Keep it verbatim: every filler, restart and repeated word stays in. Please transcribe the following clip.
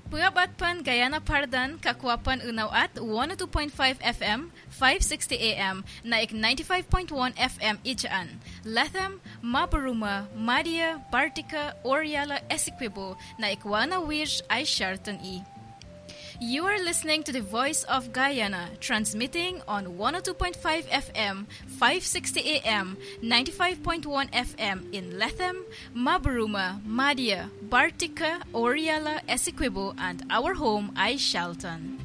Pungabatpan Guyana Pardan, Kakwapan Unaw at one oh two point five F M, five sixty A M, naik ninety-five point one F M Ijaan. Latham, Mabaruma, Madia, Bartica, Oriala, Essequibo, naik Wana Wish ay Sharton E. You are listening to the Voice of Guyana, transmitting on one oh two point five F M, five sixty A M, ninety-five point one F M in Latham, Mabaruma, Madia, Bartica, Oriala, Essequibo, and our home, ay Shalton.